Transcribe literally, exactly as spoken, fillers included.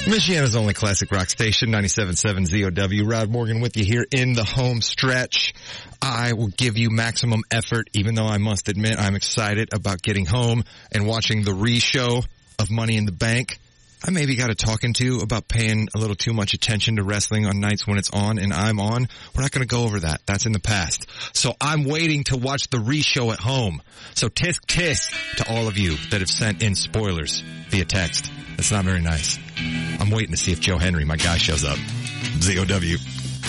Michiana's only classic rock station, ninety-seven point seven Z O W. Rod Morgan with you here in the home stretch. I will give you maximum effort, even though I must admit I'm excited about getting home and watching the re-show of Money in the Bank. I maybe got a talking to about paying a little too much attention to wrestling on nights when it's on and I'm on. We're not going to go over that. That's in the past. So I'm waiting to watch the re-show at home. So tisk tisk to all of you that have sent in spoilers via text. That's not very nice. I'm waiting to see if Joe Henry, my guy, shows up. Z O W.